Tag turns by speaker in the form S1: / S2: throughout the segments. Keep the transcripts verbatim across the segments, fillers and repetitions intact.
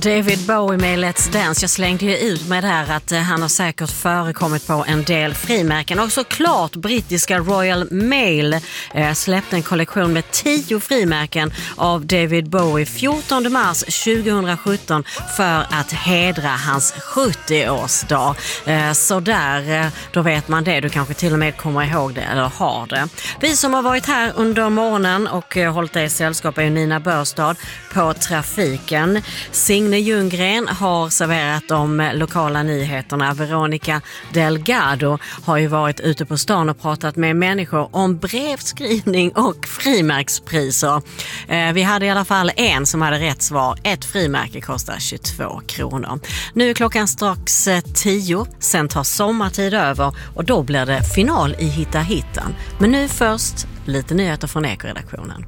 S1: David Bowie med Let's Dance. Jag slängde ju ut med det här att han har säkert förekommit på en del frimärken. Och såklart brittiska Royal Mail eh, släppte en kollektion med tio frimärken av David Bowie fjortonde mars tjugohundrasjutton för att hedra hans sjuttioårsdag. Eh, så där, eh, då vet man det. Du kanske till och med kommer ihåg det eller har det. Vi som har varit här under morgonen och eh, hållit det i sällskap är Nina Börstad på trafiken. Signe Ljunggren har serverat de lokala nyheterna. Veronica Delgado har ju varit ute på stan och pratat med människor om brevskrivning och frimärkspriser. Eh, vi hade i alla fall en som hade rätt svar. Ett frimärke kostar tjugotvå kronor. Nu är klockan strax tio, sen tar sommartid över och då blir det final i Hitta Hittan. Men nu först lite nyheter från Eko-redaktionen.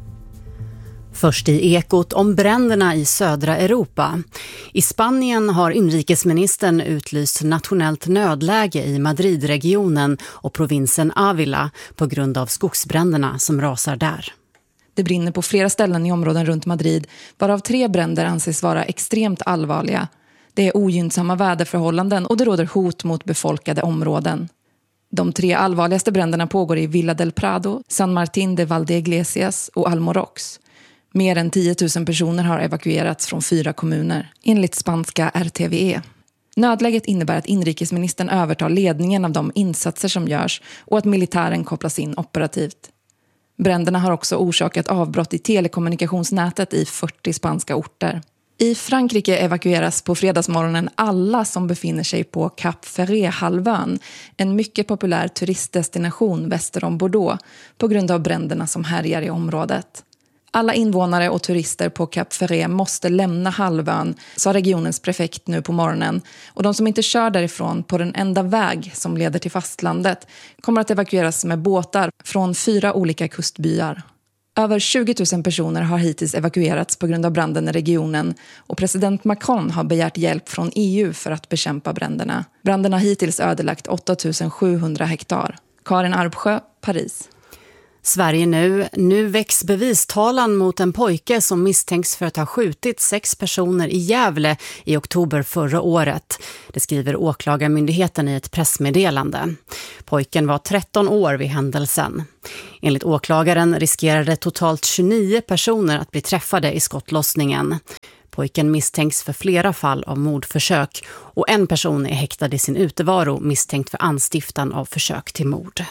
S2: Först i Ekot om bränderna i södra Europa. I Spanien har inrikesministern utlyst nationellt nödläge i Madridregionen och provinsen Ávila på grund av skogsbränderna som rasar där.
S3: Det brinner på flera ställen i områden runt Madrid, varav tre bränder anses vara extremt allvarliga. Det är ogynnsamma väderförhållanden och det råder hot mot befolkade områden. De tre allvarligaste bränderna pågår i Villa del Prado, San Martín de Valdeiglesias och Almorox. Mer än tio tusen personer har evakuerats från fyra kommuner, enligt spanska R T V E. Nödläget innebär att inrikesministern övertar ledningen av de insatser som görs och att militären kopplas in operativt. Bränderna har också orsakat avbrott i telekommunikationsnätet i fyrtio spanska orter. I Frankrike evakueras på fredagsmorgonen alla som befinner sig på Cap Ferret-halvön, en mycket populär turistdestination väster om Bordeaux, på grund av bränderna som härjar i området. Alla invånare och turister på Cap Ferret måste lämna halvön, sa regionens prefekt nu på morgonen. Och de som inte kör därifrån på den enda väg som leder till fastlandet kommer att evakueras med båtar från fyra olika kustbyar. Över tjugo tusen personer har hittills evakuerats på grund av branden i regionen och president Macron har begärt hjälp från E U för att bekämpa bränderna. Branden har hittills ödelagt åtta tusen sjuhundra hektar. Karin Arbsjö, Paris.
S2: Sverige nu. Nu väcks bevistalan mot en pojke som misstänks för att ha skjutit sex personer i Gävle i oktober förra året. Det skriver åklagarmyndigheten i ett pressmeddelande. Pojken var tretton år vid händelsen. Enligt åklagaren riskerade totalt tjugonio personer att bli träffade i skottlossningen. Pojken misstänks för flera fall av mordförsök och en person är häktad i sin utevaro misstänkt för anstiftan av försök till mord.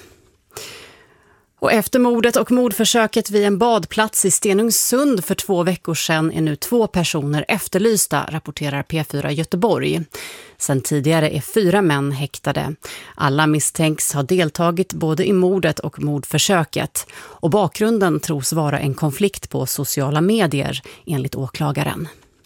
S2: Och efter mordet och mordförsöket vid en badplats i Stenungsund för två veckor sedan är nu två personer efterlysta, rapporterar P fyra Göteborg. Sen tidigare är fyra män häktade. Alla misstänks ha deltagit både i mordet och mordförsöket. Och bakgrunden tros vara en konflikt på sociala medier, enligt åklagaren.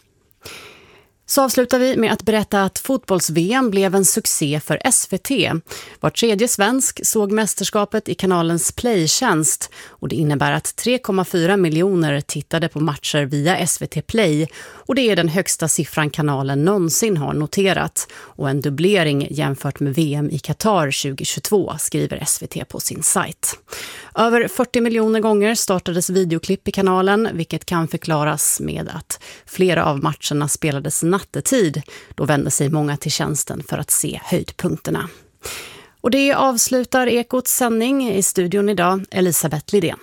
S2: Så avslutar vi med att berätta att fotbolls-V M blev en succé för S V T. Var tredje svensk såg mästerskapet i kanalens playtjänst och det innebär att tre komma fyra miljoner tittade på matcher via S V T Play och det är den högsta siffran kanalen någonsin har noterat och en dubblering jämfört med V M i Qatar tjugohundratjugotvå, skriver S V T på sin sajt. Över fyrtio miljoner gånger startades videoklipp i kanalen, vilket kan förklaras med att flera av matcherna spelades nattetid. Då vände sig många till tjänsten för att se höjdpunkterna. Och det avslutar Ekots sändning. I studion idag, Elisabeth Lidén.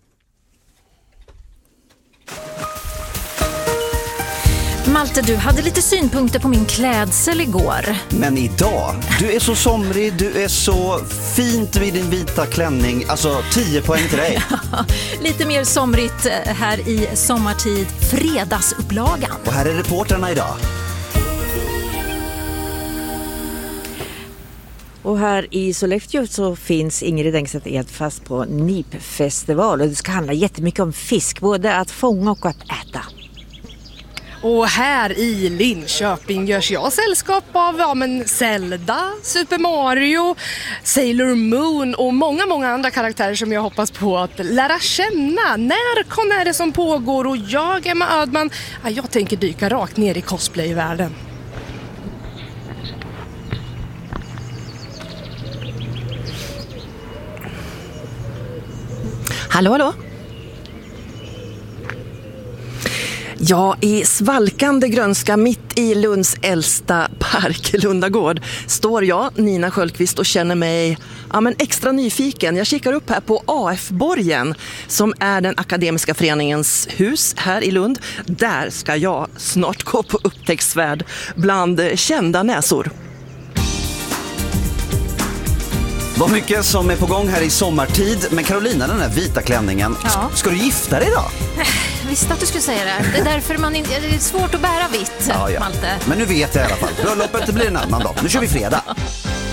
S4: Malte, du hade lite synpunkter på min klädsel igår.
S5: Men idag, du är så somrig, du är så fint vid din vita klänning. Alltså tio poäng till dig.
S4: Lite mer somrigt här i sommartid, fredagsupplagan.
S5: Och här är reporterna idag.
S6: Och här i Sollefteå så finns Ingrid Engstedt Edfast på Nipfestival. Och det ska handla jättemycket om fisk, både att fånga och att äta.
S7: Och här i Linköping görs jag sällskap av ja, men Zelda, Super Mario, Sailor Moon och många, många andra karaktärer som jag hoppas på att lära känna. Närkon är det som pågår och jag, Emma Ödman, ja, jag tänker dyka rakt ner i cosplayvärlden.
S8: Hallå, hallå. Ja, i svalkande grönska mitt i Lunds äldsta park, Lundagård, står jag, Nina Sköldqvist, och känner mig ja, men extra nyfiken. Jag kikar upp här på A F-borgen som är den akademiska föreningens hus här i Lund. Där ska jag snart gå på upptäcktsfärd bland kända näsor.
S5: Vad mycket som är på gång här i sommartid. Men Carolina, den här vita klänningen,
S4: Ja.
S5: ska du gifta dig då?
S4: Visste att du skulle säga det. Det är därför man inte, det är svårt att bära vitt,
S5: Ja, ja.
S4: Malte.
S5: Men nu vet jag i alla fall. Bröllopet blir en annan dag. Nu kör vi fredag.